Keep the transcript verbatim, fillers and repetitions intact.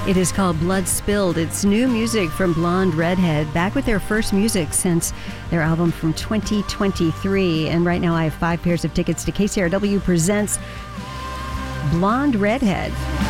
It is called Blood Spilled. It's new music from Blonde Redhead, back with their first music since their album from twenty twenty-three. And right now I have five pairs of tickets to K C R W Presents Blonde Redhead.